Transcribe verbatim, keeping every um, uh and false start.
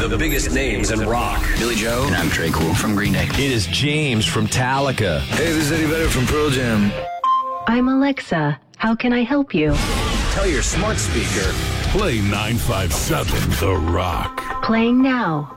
the biggest names in rock. Billy Joe. And I'm Trey Cool from Green Day. It is James from Metallica. Hey, this is Eddie Vedder from Pearl Jam. I'm Alexa. How can I help you? Tell your smart speaker. Play nine five seven The Rock. Playing now.